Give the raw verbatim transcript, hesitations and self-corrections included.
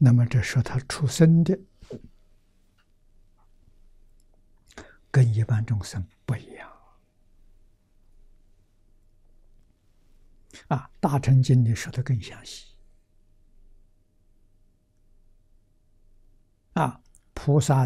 那么这说他出生的跟一般众生不一样啊，《大乘经》里说的更详细啊，菩萨